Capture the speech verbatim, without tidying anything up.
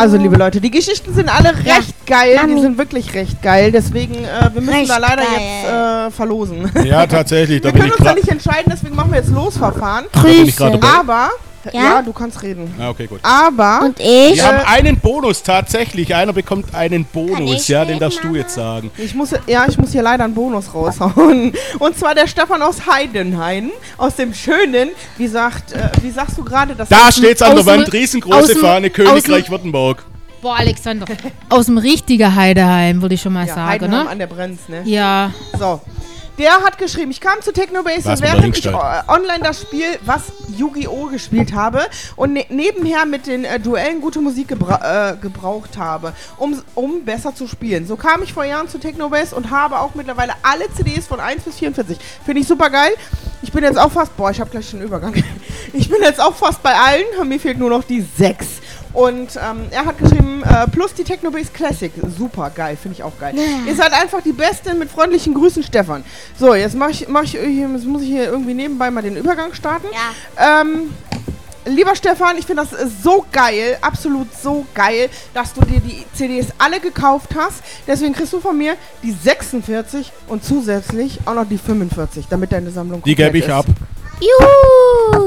Also, liebe Leute, die Geschichten sind alle Ja. recht geil. Mami. Die sind wirklich recht geil. Deswegen, äh, wir müssen Recht da leider geil. jetzt äh, verlosen. Ja, tatsächlich. Da Wir bin können ich uns da gerade. nicht entscheiden, deswegen machen wir jetzt Losverfahren. bin ich gerade Grüße. dabei. Aber, ja? Ja? du kannst reden. Ah, okay, gut. Aber, Und ich? Wir haben einen Bonus tatsächlich. Einer bekommt einen Kann Bonus. ich Ja, den reden, darfst du Mama? jetzt sagen. ich muss, ja, ich muss hier leider einen Bonus raushauen. Und zwar der Stefan aus Heidenhain, aus dem schönen, wie sagt, äh, wie sagst du gerade, das Da ist- steht's an der aus dem- Wand. Riesengroße aus dem- Fahne. aus Königreich dem- Württemberg. Boah, Alexander. Aus dem richtigen Heideheim, würde ich schon mal ja, sagen, Heidenheim ne? an der Brenz, ne? Ja. So. Der hat geschrieben, ich kam zu Technobase Was und man während ich dahingestellt. äh, online das Spiel, was Yu-Gi-Oh! Gespielt habe und ne nebenher mit den äh, Duellen gute Musik gebra äh, gebraucht habe, um, um besser zu spielen. So kam ich vor Jahren zu Technobase und habe auch mittlerweile alle C Ds von eins bis vierundvierzig. Finde ich super geil. Ich bin jetzt auch fast, boah, ich habe gleich einen Übergang. Ich bin jetzt auch fast bei allen, mir fehlt nur noch die sechs. Und ähm, er hat geschrieben, äh, plus die Technobase Classic. Super geil, finde ich auch geil. Ja. Ihr seid einfach die Besten, mit freundlichen Grüßen, Stefan. So, jetzt mach ich, mach ich, hier- jetzt muss ich hier irgendwie nebenbei mal den Übergang starten. Ja. Ähm, lieber Stefan, ich finde das äh, so geil, absolut so geil, dass du dir die C Ds alle gekauft hast. Deswegen kriegst du von mir die sechsundvierzig und zusätzlich auch noch die fünfundvierzig, damit deine Sammlung Die komplett gebe ich ist. ab. Juhu.